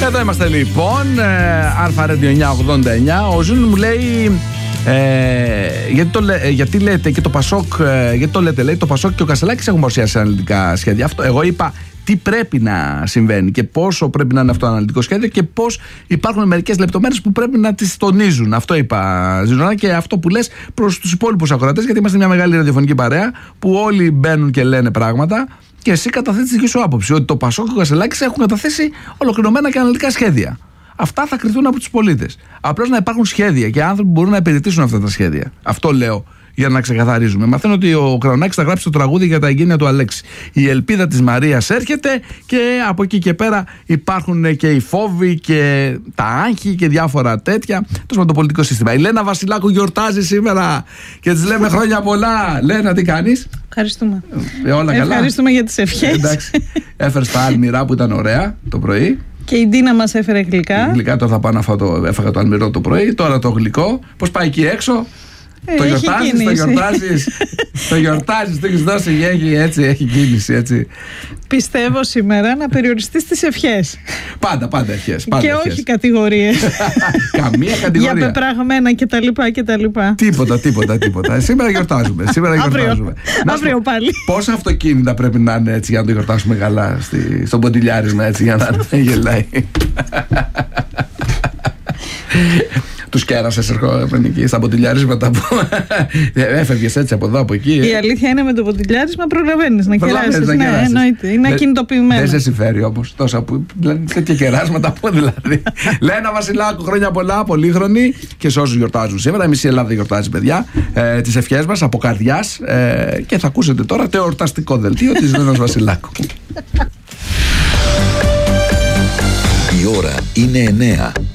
Εδώ είμαστε λοιπόν, Αλφα Radio 989. Ο Ζουν μου λέει, γιατί λέτε και το Πασόκ, γιατί το λέτε, λέει το Πασόκ και ο Κασελάκης έχουν παρουσιάσει αναλυτικά σχέδια. Αυτό, εγώ είπα τι πρέπει να συμβαίνει και πόσο πρέπει να είναι αυτό το αναλυτικό σχέδιο και πώς υπάρχουν μερικές λεπτομέρειες που πρέπει να τις τονίζουν. Αυτό είπα, Ζιζονά, και αυτό που λες προς τους υπόλοιπους ακροατές, γιατί είμαστε μια μεγάλη ραδιοφωνική παρέα που όλοι μπαίνουν και λένε πράγματα. Και εσύ καταθέτεις τη δική σου άποψη ότι το Πασόκ και ο Κασελάκης έχουν καταθέσει ολοκληρωμένα και αναλυτικά σχέδια. Αυτά θα κριθούν από τους πολίτες. Απλώς να υπάρχουν σχέδια και άνθρωποι μπορούν να υπηρετήσουν αυτά τα σχέδια. Αυτό λέω για να ξεκαθαρίζουμε. Μαθαίνω ότι ο Κραουνάκης θα γράψει το τραγούδι για τα εγγένεια του Αλέξη. Η ελπίδα της Μαρίας έρχεται και από εκεί και πέρα υπάρχουν και οι φόβοι και τα άγχη και διάφορα τέτοια. Τόσο με το πολιτικό σύστημα. Η Λένα Βασιλάκου γιορτάζει σήμερα και της λέμε χρόνια πολλά. Λένα, τι κάνεις? Ευχαριστούμε. Όλα καλά. Ευχαριστούμε για τις ευχές. Εντάξει. Έφερες τα αλμυρά που ήταν ωραία το πρωί. Και η Ντίνα μας έφερε γλυκά. Γλυκά, τώρα θα πάω να φάω έφαγα το αλμυρό το πρωί. Τώρα το γλυκό. Πώς πάει εκεί έξω? Το γιορτάζεις, το έχεις δώσει, έχει κίνηση, έτσι. Πιστεύω σήμερα να περιοριστείς τις ευχές. Πάντα ευχές. Και όχι κατηγορίες. Καμία κατηγορία. Για πεπραγμένα κτλ. Τίποτα. Σήμερα γιορτάζουμε. Αύριο πάλι. Πόσα αυτοκίνητα πρέπει να είναι έτσι για να το γιορτάσουμε καλά στο ποντιλιάρισμα, έτσι, για να γελάει. Τους κέρασες ερχόμουν εκεί στα ποντιλιάρισματα που έφευγες έτσι από εδώ από εκεί. Η αλήθεια είναι με το ποντιλιάρισμα προλαβαίνεις να κεράσεις. Ναι, εννοείται. Είναι ακινητοποιημένο. Δεν σε συμφέρει όμως τόσα που. Δηλαδή τέτοια κεράσματα που δηλαδή. Λένα Βασιλάκου, χρόνια πολλά, πολύχρονη και σε όσους γιορτάζουν σήμερα. Η μισή Ελλάδα γιορτάζει, παιδιά. Τις ευχές μας από καρδιάς και θα ακούσετε τώρα το εορταστικό δελτίο της Λένας Βασιλάκου. Η ώρα είναι 9.